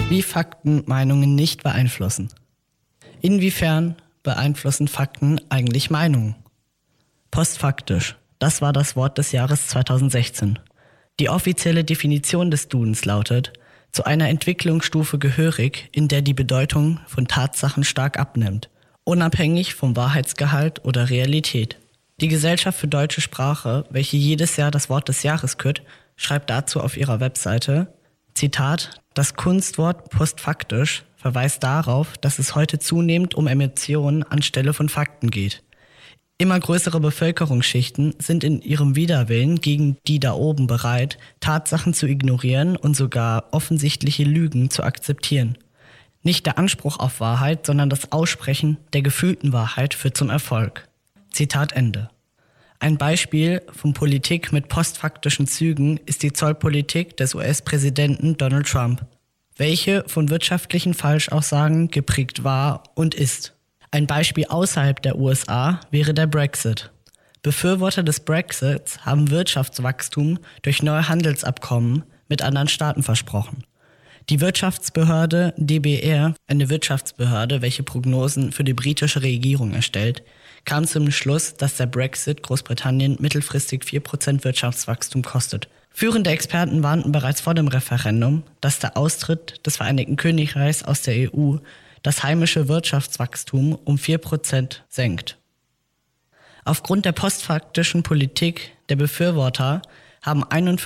Wie Fakten Meinungen nicht beeinflussen. Inwiefern beeinflussen Fakten eigentlich Meinungen? Postfaktisch. Das war das Wort des Jahres 2016. Die offizielle Definition des Dudens lautet: zu einer Entwicklungsstufe gehörig, in der die Bedeutung von Tatsachen stark abnimmt, unabhängig vom Wahrheitsgehalt oder Realität. Die Gesellschaft für deutsche Sprache, welche jedes Jahr das Wort des Jahres kürt, schreibt dazu auf ihrer Webseite, Zitat: Das Kunstwort postfaktisch verweist darauf, dass es heute zunehmend um Emotionen anstelle von Fakten geht. Immer größere Bevölkerungsschichten sind in ihrem Widerwillen gegen die da oben bereit, Tatsachen zu ignorieren und sogar offensichtliche Lügen zu akzeptieren. Nicht der Anspruch auf Wahrheit, sondern das Aussprechen der gefühlten Wahrheit führt zum Erfolg. Zitat Ende. Ein Beispiel von Politik mit postfaktischen Zügen ist die Zollpolitik des US-Präsidenten Donald Trump, welche von wirtschaftlichen Falschaussagen geprägt war und ist. Ein Beispiel außerhalb der USA wäre der Brexit. Befürworter des Brexits haben Wirtschaftswachstum durch neue Handelsabkommen mit anderen Staaten versprochen. Die Wirtschaftsbehörde DBR, eine Wirtschaftsbehörde, welche Prognosen für die britische Regierung erstellt, kam zum Schluss, dass der Brexit Großbritannien mittelfristig 4% Wirtschaftswachstum kostet. Führende Experten warnten bereits vor dem Referendum, dass der Austritt des Vereinigten Königreichs aus der EU das heimische Wirtschaftswachstum um 4% senkt. Aufgrund der postfaktischen Politik der Befürworter haben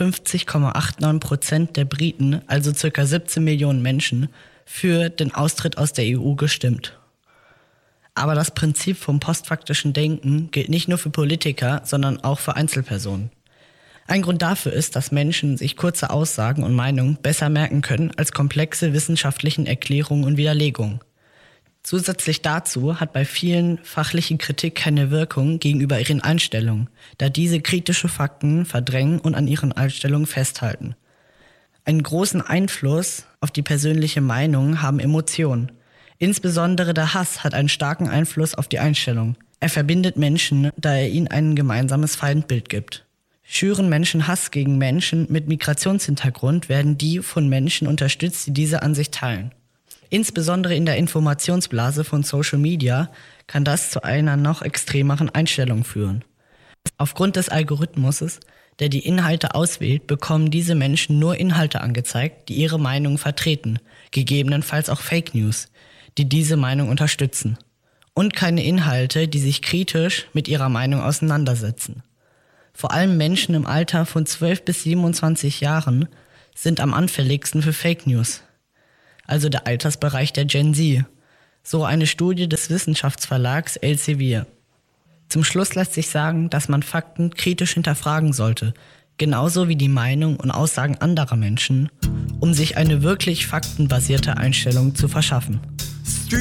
51,89% der Briten, also ca. 17 Millionen Menschen, für den Austritt aus der EU gestimmt. Aber das Prinzip vom postfaktischen Denken gilt nicht nur für Politiker, sondern auch für Einzelpersonen. Ein Grund dafür ist, dass Menschen sich kurze Aussagen und Meinungen besser merken können als komplexe wissenschaftlichen Erklärungen und Widerlegungen. Zusätzlich dazu hat bei vielen fachliche Kritik keine Wirkung gegenüber ihren Einstellungen, da diese kritische Fakten verdrängen und an ihren Einstellungen festhalten. Einen großen Einfluss auf die persönliche Meinung haben Emotionen. Insbesondere der Hass hat einen starken Einfluss auf die Einstellung. Er verbindet Menschen, da er ihnen ein gemeinsames Feindbild gibt. Schüren Menschen Hass gegen Menschen mit Migrationshintergrund, werden die von Menschen unterstützt, die diese Ansicht teilen. Insbesondere in der Informationsblase von Social Media kann das zu einer noch extremeren Einstellung führen. Aufgrund des Algorithmus, der die Inhalte auswählt, bekommen diese Menschen nur Inhalte angezeigt, die ihre Meinung vertreten, gegebenenfalls auch Fake News, die diese Meinung unterstützen, und keine Inhalte, die sich kritisch mit ihrer Meinung auseinandersetzen. Vor allem Menschen im Alter von 12 bis 27 Jahren sind am anfälligsten für Fake News, also der Altersbereich der Gen Z, so eine Studie des Wissenschaftsverlags Elsevier. Zum Schluss lässt sich sagen, dass man Fakten kritisch hinterfragen sollte, genauso wie die Meinung und Aussagen anderer Menschen, um sich eine wirklich faktenbasierte Einstellung zu verschaffen.